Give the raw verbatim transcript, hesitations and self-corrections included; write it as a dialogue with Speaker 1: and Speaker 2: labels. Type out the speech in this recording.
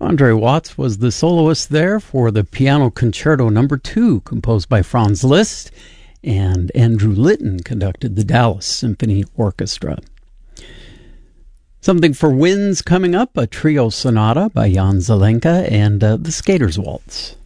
Speaker 1: Andre Watts was the soloist there for the Piano Concerto Number two, composed by Franz Liszt, and Andrew Litton conducted the Dallas Symphony Orchestra. Something for Winds coming up, a trio sonata by Jan Zelenka and uh, the Skater's Waltz.